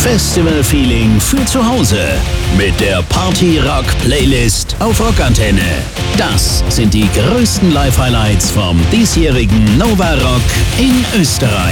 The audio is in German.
Festival-Feeling für zu Hause mit der Party-Rock-Playlist auf Rockantenne. Das sind die größten Live-Highlights vom diesjährigen Nova Rock in Österreich.